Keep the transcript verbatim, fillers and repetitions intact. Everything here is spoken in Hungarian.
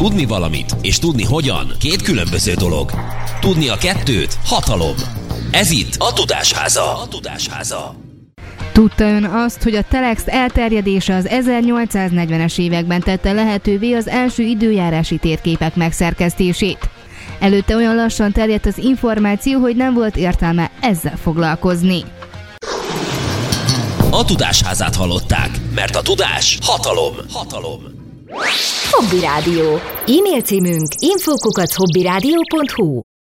Tudni valamit és tudni hogyan két különböző dolog. Tudni a kettőt hatalom. Ez itt a Tudásháza. A Tudásháza. Tudta ön azt, hogy a telex elterjedése az ezernyolcszáznegyvenes években tette lehetővé az első időjárási térképek megszerkesztését? Előtte olyan lassan terjedt az információ, hogy nem volt értelme ezzel foglalkozni. A Tudásházát hallották, mert a tudás hatalom. Hatalom. Hobby Rádió. E-mail címünk info kukac hobbyradio pont hu